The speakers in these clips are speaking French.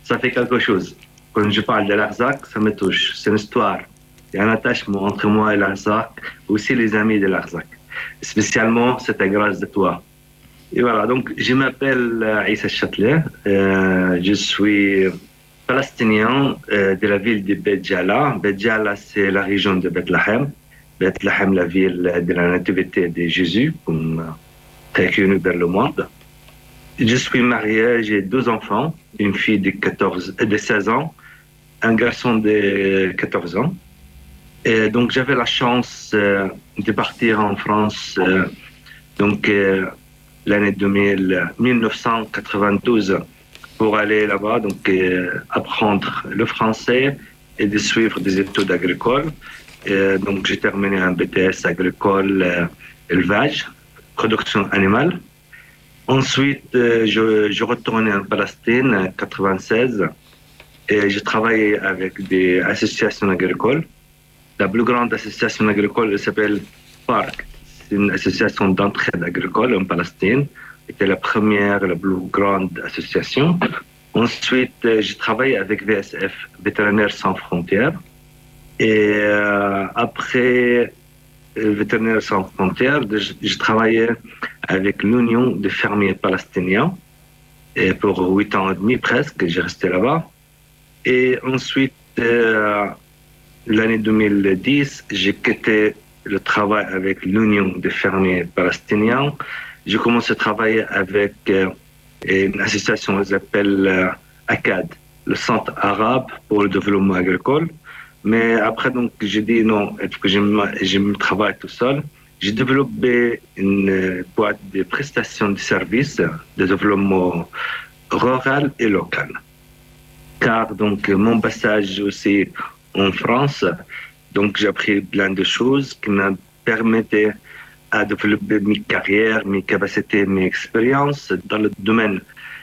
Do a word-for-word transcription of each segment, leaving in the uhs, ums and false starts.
ça fait quelque chose. Quand je parle de l'Arzac, ça me touche. C'est une histoire. Il y a un attachement entre moi et l'Arzac, aussi les amis de l'Arzac. Spécialement, c'était grâce de toi. Et voilà, donc je m'appelle euh, Issa Châtelet. Euh, je suis palestinien euh, de la ville de Bet Jala. Bet Jala, c'est la région de Bethléem. Bethléem, la ville de la nativité de Jésus, comme euh, très connue vers le monde. Je suis marié, j'ai deux enfants, une fille de, quatorze, de seize ans, un garçon de quatorze ans. Et donc j'avais la chance euh, de partir en France euh, donc, euh, l'année deux mille, mille neuf cent quatre-vingt-douze pour aller là-bas, donc euh, apprendre le français et de suivre des études agricoles. Et donc j'ai terminé un B T S agricole, euh, élevage, production animale. Ensuite, euh, je, je retournais en Palestine en quatre-vingt-seize et j'ai travaillé avec des associations agricoles. La plus grande association agricole elle s'appelle Parc. C'est une association d'entraide agricole en Palestine. C'était la première, la plus grande association. Ensuite, euh, j'ai travaillé avec V S F, Vétérinaires sans frontières. Et euh, après Vétérinaires sans frontières, j'ai travaillé avec l'Union des fermiers palestiniens et pour huit ans et demi presque, j'ai resté là-bas. Et ensuite, euh, l'année deux mille dix, j'ai quitté le travail avec l'Union des fermiers palestiniens. J'ai commencé à travailler avec euh, une association qui s'appelle euh, A C A D, le Centre arabe pour le développement agricole. Mais après, donc, j'ai dit non, est-ce que je me travaille tout seul. J'ai développé une boîte de prestations de services de développement rural et local. Car donc, mon passage aussi en France, donc j'ai appris plein de choses qui m'ont permis à développer mes carrières, mes capacités, mes expériences dans le domaine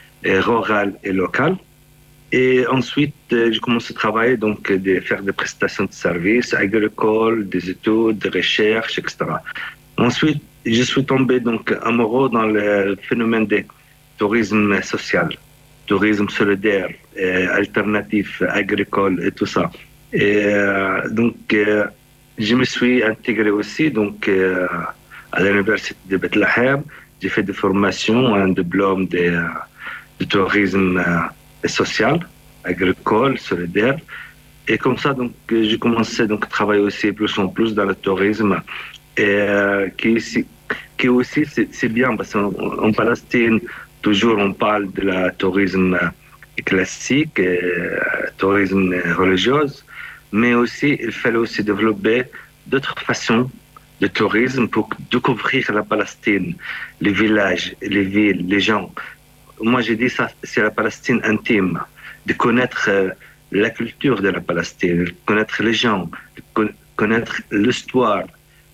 rural et local. Et ensuite, j'ai commencé à travailler, donc, de faire des prestations de services agricoles, des études, des recherches, et cetera. Ensuite, je suis tombé donc amoureux dans le phénomène du tourisme social, tourisme solidaire, alternatif, agricole et tout ça. Et euh, donc, euh, je me suis intégré aussi donc, euh, à l'université de Bethléem. J'ai fait des formations, un diplôme de, de tourisme euh, social, agricole, solidaire. Et comme ça, donc, j'ai commencé donc, à travailler aussi plus en plus dans le tourisme. Et euh, qui, qui aussi, c'est, c'est bien, parce qu'en en Palestine, toujours on parle de la tourisme classique, euh, tourisme religieux, mais aussi, il fallait aussi développer d'autres façons de tourisme pour découvrir la Palestine, les villages, les villes, les gens. Moi, j'ai dit ça, c'est la Palestine intime, de connaître euh, la culture de la Palestine, de connaître les gens, de connaître l'histoire,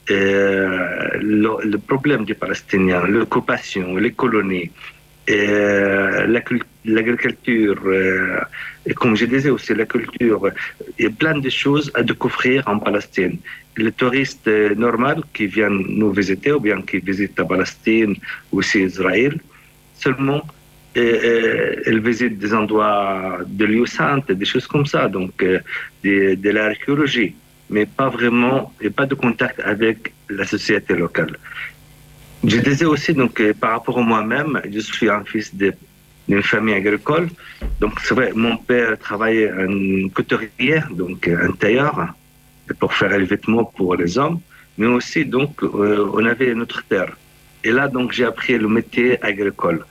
euh, le, le problème des Palestiniens, l'occupation, les colonies, euh, la, l'agriculture, euh, et comme je disais aussi, la culture. Il y a plein de choses à découvrir en Palestine. Les touristes euh, normaux qui viennent nous visiter ou bien qui visitent la Palestine ou aussi Israël, seulement Et, et, elle visite des endroits de lieux saints, des choses comme ça, donc euh, de, de l'archéologie, mais pas vraiment, il n'y a pas de contact avec la société locale. Je disais aussi, donc, euh, par rapport à moi-même, je suis un fils de, d'une famille agricole, donc c'est vrai, mon père travaillait en couturier, donc un tailleur, pour faire les vêtements pour les hommes, mais aussi, donc, euh, on avait notre terre. Et là, donc, j'ai appris le métier agricole.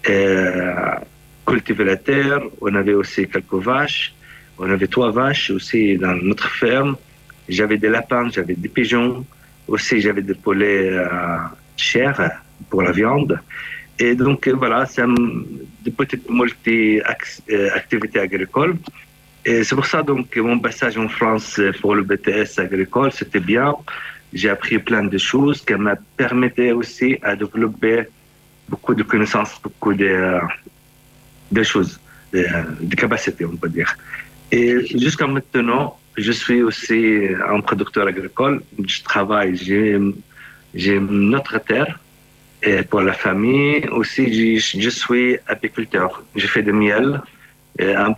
Euh, cultiver la terre, on avait aussi quelques vaches, on avait trois vaches aussi dans notre ferme. J'avais des lapins, j'avais des pigeons, aussi j'avais des poulets euh, chers pour la viande. Et donc voilà, c'est un, des petites multi-activités agricoles. Et c'est pour ça donc mon passage en France pour le B T S agricole, c'était bien. J'ai appris plein de choses qui m'a permis aussi à développer beaucoup de connaissances, beaucoup de, de choses, de, de capacités, on peut dire. Et jusqu'à maintenant, je suis aussi un producteur agricole. Je travaille, j'ai, j'ai notre terre et pour la famille. Aussi, je, je suis apiculteur. Je fais du miel, un